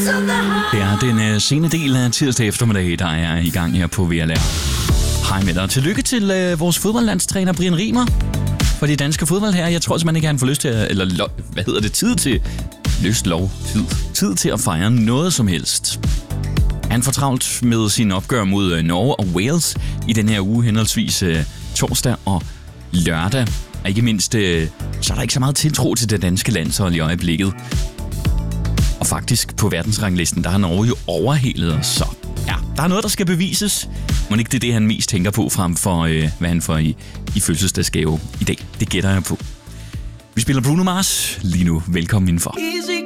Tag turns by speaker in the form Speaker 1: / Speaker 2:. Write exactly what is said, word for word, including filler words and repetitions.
Speaker 1: Det er den uh, sene del af tirsdag eftermiddag, der er i gang her på V L R. Hej med dig. Tillykke til uh, vores fodboldlandstræner Brian Riemer for de danske fodbold her. Jeg tror simpelthen ikke, han får lyst til at, eller lo, hvad hedder det, tid til, lyst, lov, tid, tid til at fejre noget som helst. Han får travlt med sin opgør mod uh, Norge og Wales i den her uge, henholdsvis uh, torsdag og lørdag. Og ikke mindst, uh, så er der ikke så meget tiltro til det danske landshold i øjeblikket. Og faktisk på verdensranglisten, der har Norge jo overhalet os, så ja, der er noget, der skal bevises. Må ikke det er det, han mest tænker på, frem for øh, hvad han får i, i fødselsdagsgave i dag. Det gætter jeg på. Vi spiller Bruno Mars lige nu. Velkommen indenfor.
Speaker 2: Easy